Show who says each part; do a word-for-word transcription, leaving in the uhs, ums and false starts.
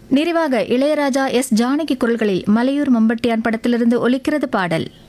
Speaker 1: நிறைவாக இளையராஜா எஸ் ஜானகி குரல்களில் மலையூர் மம்பட்டியான் படத்திலிருந்து ஒலிக்கிறது பாடல்.